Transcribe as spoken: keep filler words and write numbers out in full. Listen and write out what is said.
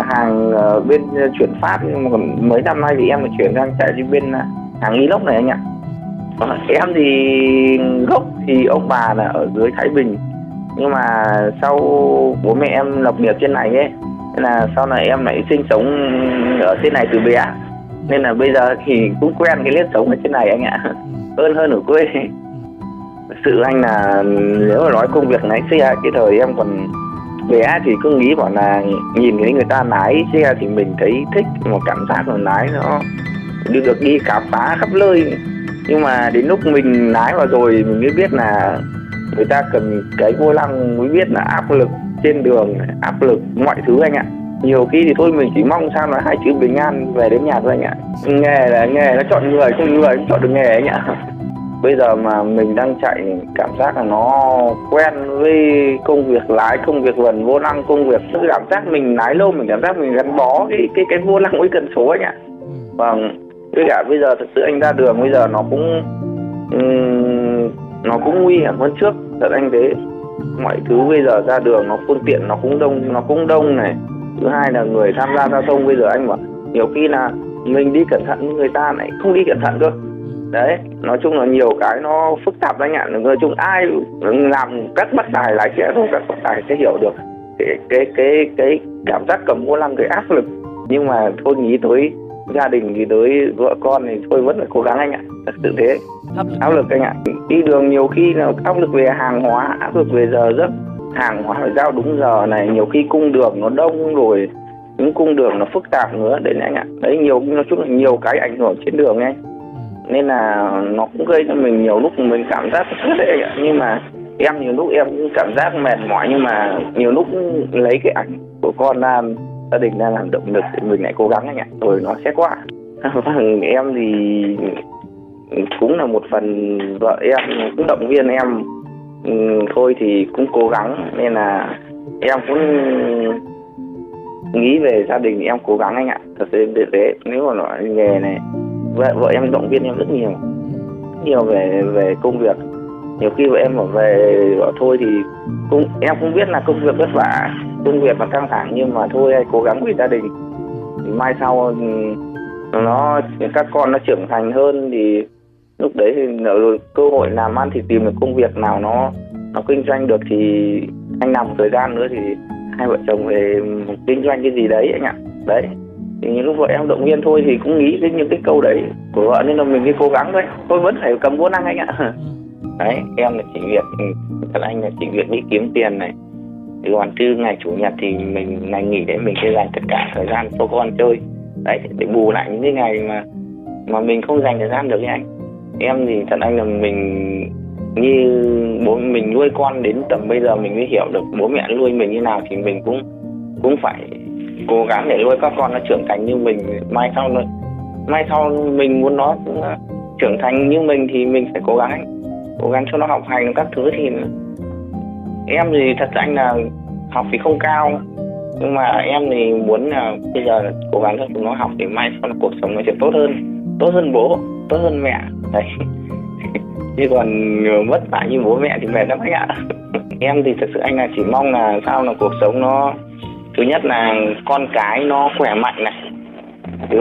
hàng uh, bên chuyển phát, nhưng mà mấy năm nay thì em phải chuyển sang chạy đi bên hàng inox này anh ạ. Em thì gốc thì ông bà là ở dưới Thái Bình, nhưng mà sau bố mẹ em lập nghiệp trên này ấy, nên là sau này em lại sinh sống ở trên này từ bé, nên là bây giờ thì cũng quen cái nếp sống ở trên này anh ạ, hơn hơn ở quê. Thực sự anh là nếu mà nói công việc lái xe cái thời em còn bé thì cứ nghĩ bảo là nhìn thấy người ta lái xe thì mình thấy thích, một cảm giác là lái nó đi được đi khám phá khắp nơi. Nhưng mà đến lúc mình lái vào rồi mình mới biết là người ta cần cái vô lăng, mới biết là áp lực trên đường, áp lực mọi thứ anh ạ. Nhiều khi thì thôi mình chỉ mong sao là hai chữ bình an về đến nhà thôi anh ạ. Nghề là nghề, nó chọn người, không người cũng chọn được nghề anh ạ. Bây giờ mà mình đang chạy cảm giác là nó quen với công việc lái, công việc vần vô lăng, công việc cái cảm giác mình lái lâu, mình cảm giác mình gắn bó cái cái cái vô lăng với cần số anh ạ. Vâng. Với cả bây giờ thực sự anh ra đường bây giờ nó cũng um, nó cũng nguy hiểm hơn trước, thật anh thế. Mọi thứ bây giờ ra đường nó phương tiện nó cũng đông, nó cũng đông này. Thứ hai là người tham gia giao thông bây giờ anh bảo nhiều khi là mình đi cẩn thận, người ta lại không đi cẩn thận cơ. Đấy, nói chung là nhiều cái nó phức tạp anh ạ. Nói chung ai làm các bác tài lái xe thôi, các bác tài sẽ hiểu được cái cái cái cái cảm giác cầm vô lăng, cái áp lực. Nhưng mà thôi nghĩ tới gia đình thì tới vợ con thì thôi vẫn phải cố gắng anh ạ, thật sự thế. Áp lực anh ạ, đi đường nhiều khi là áp lực về hàng hóa, áp lực về giờ giấc, hàng hóa phải giao đúng giờ này, nhiều khi cung đường nó đông rồi, những cung đường nó phức tạp nữa đấy anh ạ. Đấy, nhiều nói chung là nhiều cái ảnh hưởng trên đường anh, nên là nó cũng gây cho mình nhiều lúc mình cảm giác rất đấy anh ạ. Nhưng mà em nhiều lúc em cũng cảm giác mệt mỏi, nhưng mà nhiều lúc lấy cái ảnh của con ra, gia đình đang làm động lực thì mình lại cố gắng anh ạ, rồi nó sẽ qua. Vâng, em thì cũng là một phần vợ em cũng động viên em, ừ, thôi thì cũng cố gắng, nên là em cũng nghĩ về gia đình em cố gắng anh ạ. Thật sự để thế, nếu mà nói nghề này, vợ, vợ em động viên em rất nhiều, rất nhiều về về công việc. Nhiều khi vợ em bảo về bảo thôi thì cũng em cũng biết là công việc vất vả, công việc là căng thẳng, nhưng mà thôi cố gắng vì gia đình. Thì mai sau nó các con nó trưởng thành hơn thì lúc đấy thì rồi cơ hội làm ăn thì tìm được công việc nào nó nó kinh doanh được thì anh làm một thời gian nữa thì hai vợ chồng về kinh doanh cái gì đấy anh ạ. Đấy, thì những lúc vợ em động viên thôi thì cũng nghĩ đến những cái câu đấy của vợ, nên là mình đi cố gắng thôi. Tôi vẫn phải cầm vô năng anh ạ. Đấy, em là chỉ việc, thật anh là chỉ việc đi kiếm tiền này. Thì còn chứ ngày chủ nhật thì mình ngày nghỉ để mình sẽ dành tất cả thời gian cho con chơi. Đấy, để bù lại những cái ngày mà mà mình không dành thời gian được với anh. Em thì thật anh là mình như bố mình nuôi con đến tầm bây giờ mình mới hiểu được bố mẹ nuôi mình như nào, thì mình cũng cũng phải cố gắng để nuôi các con nó trưởng thành như mình. Mai sau nó mai sau mình muốn nó trưởng thành như mình thì mình phải cố gắng anh. Cố gắng cho nó học hành các thứ. Thì em thì thật anh là học thì không cao, nhưng mà em thì muốn là bây giờ là cố gắng cho chúng nó học thì mai sau cuộc sống nó sẽ tốt hơn, tốt hơn bố, tốt hơn mẹ. Đấy. Chứ còn vất vả như bố mẹ thì mệt lắm anh ạ. Em thì thật sự anh là chỉ mong là sao là cuộc sống nó, thứ nhất là con cái nó khỏe mạnh này,